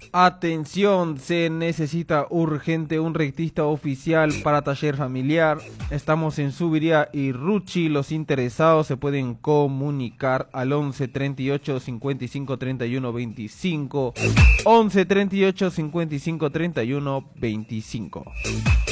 Atención, se necesita urgente un rectista oficial para taller familiar. Estamos en Subiría y Ruchi. Los interesados se pueden comunicar al 11 38 55 31 25. 11 38 55 31 25.